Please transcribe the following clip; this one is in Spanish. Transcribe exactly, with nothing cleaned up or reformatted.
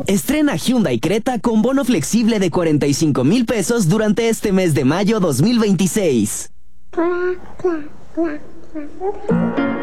Estrena Hyundai Creta con bono flexible de cuarenta y cinco mil pesos durante este mes de mayo dos mil veintiséis.